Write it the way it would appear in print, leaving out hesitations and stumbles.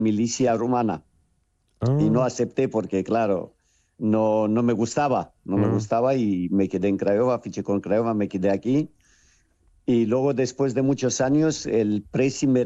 milicia rumana. Y no Ah, acepté porque, claro, no me gustaba, no me ah. gustaba y me quedé en Craiova, fiché con Craiova, me quedé aquí. Y luego, después de muchos años, el Presi me